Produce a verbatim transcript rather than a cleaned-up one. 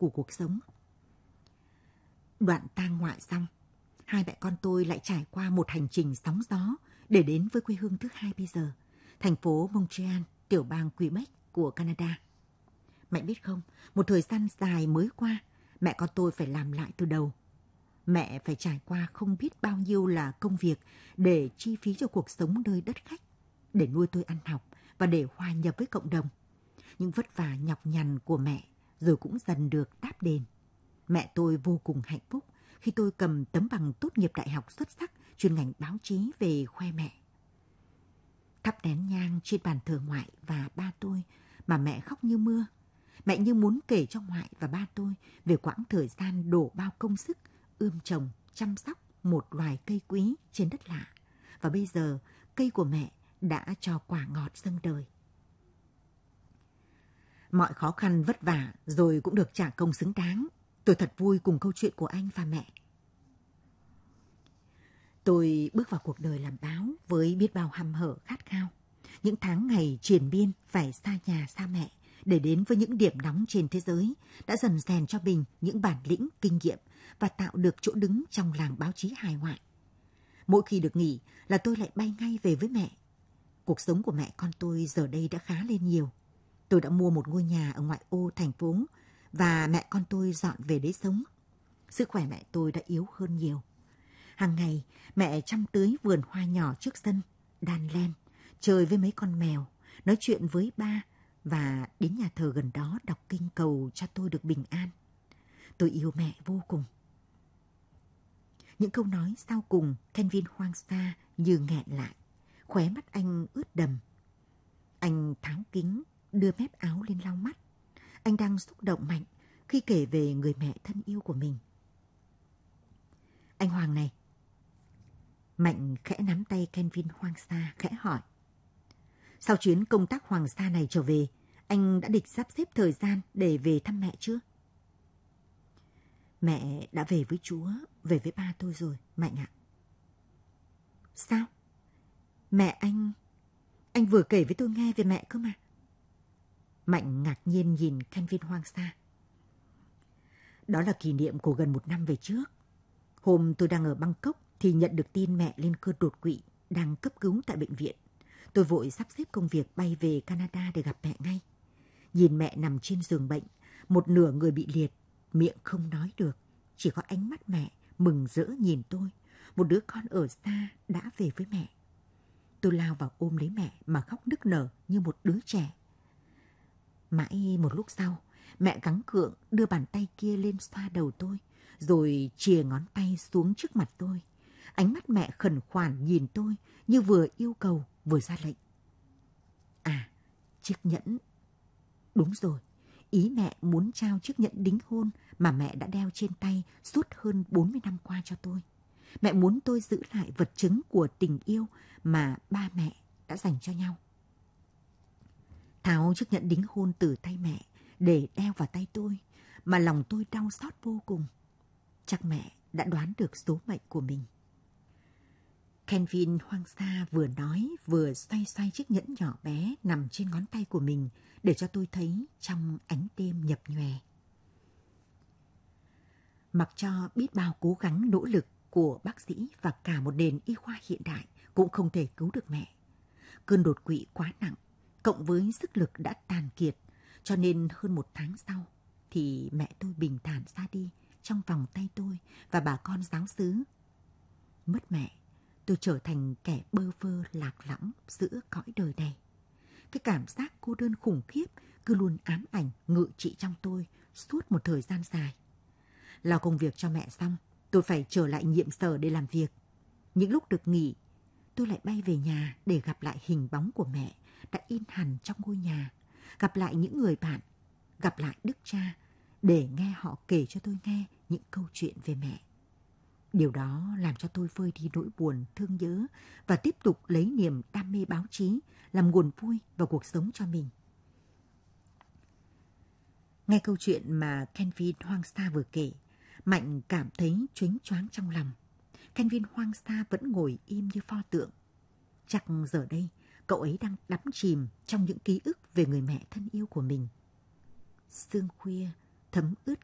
của cuộc sống. Đoạn tang ngoại xong, hai mẹ con tôi lại trải qua một hành trình sóng gió để đến với quê hương thứ hai bây giờ, thành phố Montreal, tiểu bang Quebec của Canada. Mẹ biết không, một thời gian dài mới qua, mẹ con tôi phải làm lại từ đầu. Mẹ phải trải qua không biết bao nhiêu là công việc để chi phí cho cuộc sống nơi đất khách, để nuôi tôi ăn học và để hòa nhập với cộng đồng. Những vất vả nhọc nhằn của mẹ rồi cũng dần được đáp đền. Mẹ tôi vô cùng hạnh phúc khi tôi cầm tấm bằng tốt nghiệp đại học xuất sắc chuyên ngành báo chí về khoe mẹ. Thắp nén nhang trên bàn thờ ngoại và ba tôi mà mẹ khóc như mưa. Mẹ như muốn kể cho ngoại và ba tôi về quãng thời gian đổ bao công sức ươm trồng, chăm sóc một loài cây quý trên đất lạ. Và bây giờ, cây của mẹ đã cho quả ngọt dâng đời. Mọi khó khăn vất vả rồi cũng được trả công xứng đáng. Tôi thật vui cùng câu chuyện của anh và mẹ. Tôi bước vào cuộc đời làm báo với biết bao hăm hở khát khao. Những tháng ngày triền miên phải xa nhà xa mẹ để đến với những điểm nóng trên thế giới đã dần rèn cho mình những bản lĩnh, kinh nghiệm và tạo được chỗ đứng trong làng báo chí hải ngoại. Mỗi khi được nghỉ là tôi lại bay ngay về với mẹ. Cuộc sống của mẹ con tôi giờ đây đã khá lên nhiều. Tôi đã mua một ngôi nhà ở ngoại ô thành phố và mẹ con tôi dọn về đấy sống. Sức khỏe mẹ tôi đã yếu hơn nhiều. Hàng ngày, mẹ chăm tưới vườn hoa nhỏ trước sân, đan len, chơi với mấy con mèo, nói chuyện với ba và đến nhà thờ gần đó đọc kinh cầu cho tôi được bình an. Tôi yêu mẹ vô cùng. Những câu nói sau cùng, Kenvin hoang xa như nghẹn lại. Khóe mắt anh ướt đầm. Anh tháo kính, đưa mép áo lên lau mắt. Anh đang xúc động mạnh khi kể về người mẹ thân yêu của mình. Anh Hoàng này. Mạnh khẽ nắm tay Kenvin hoang xa, khẽ hỏi. Sau chuyến công tác Hoàng Sa này trở về, anh đã định sắp xếp thời gian để về thăm mẹ chưa? Mẹ đã về với Chúa, về với ba tôi rồi, Mạnh ạ. Sao? Mẹ anh... Anh vừa kể với tôi nghe về mẹ cơ mà. Mạnh ngạc nhiên nhìn Kenvin hoang xa. Đó là kỷ niệm của gần một năm về trước. Hôm tôi đang ở Bangkok thì nhận được tin mẹ lên cơn đột quỵ, đang cấp cứu tại bệnh viện. Tôi vội sắp xếp công việc bay về Canada để gặp mẹ ngay. Nhìn mẹ nằm trên giường bệnh, một nửa người bị liệt, miệng không nói được. Chỉ có ánh mắt mẹ mừng rỡ nhìn tôi, một đứa con ở xa đã về với mẹ. Tôi lao vào ôm lấy mẹ mà khóc nức nở như một đứa trẻ. Mãi một lúc sau, mẹ gắng gượng đưa bàn tay kia lên xoa đầu tôi, rồi chìa ngón tay xuống trước mặt tôi. Ánh mắt mẹ khẩn khoản nhìn tôi như vừa yêu cầu vừa ra lệnh. À, chiếc nhẫn. Đúng rồi, ý mẹ muốn trao chiếc nhẫn đính hôn mà mẹ đã đeo trên tay suốt hơn bốn mươi năm qua cho tôi. Mẹ muốn tôi giữ lại vật chứng của tình yêu mà ba mẹ đã dành cho nhau. Tháo chiếc nhẫn đính hôn từ tay mẹ để đeo vào tay tôi, mà lòng tôi đau xót vô cùng. Chắc mẹ đã đoán được số mệnh của mình. Kenvin hoang xa vừa nói vừa xoay xoay chiếc nhẫn nhỏ bé nằm trên ngón tay của mình để cho tôi thấy trong ánh đêm nhập nhòe. Mặc cho biết bao cố gắng nỗ lực của bác sĩ và cả một nền y khoa hiện đại cũng không thể cứu được mẹ. Cơn đột quỵ quá nặng, cộng với sức lực đã tàn kiệt, cho nên hơn một tháng sau thì mẹ tôi bình thản ra đi trong vòng tay tôi và bà con giáo xứ. Mất mẹ, tôi trở thành kẻ bơ vơ lạc lõng giữa cõi đời này. Cái cảm giác cô đơn khủng khiếp cứ luôn ám ảnh ngự trị trong tôi suốt một thời gian dài. Lo công việc cho mẹ xong, tôi phải trở lại nhiệm sở để làm việc. Những lúc được nghỉ, tôi lại bay về nhà để gặp lại hình bóng của mẹ đã in hằn trong ngôi nhà, gặp lại những người bạn, gặp lại đức cha để nghe họ kể cho tôi nghe những câu chuyện về mẹ. Điều đó làm cho tôi vơi đi nỗi buồn, thương nhớ và tiếp tục lấy niềm đam mê báo chí làm nguồn vui vào cuộc sống cho mình. Nghe câu chuyện mà Kenvin hoang xa vừa kể, Mạnh cảm thấy choáng choáng trong lòng. Kenvin hoang xa vẫn ngồi im như pho tượng. Chắc giờ đây, cậu ấy đang đắm chìm trong những ký ức về người mẹ thân yêu của mình. Sương khuya thấm ướt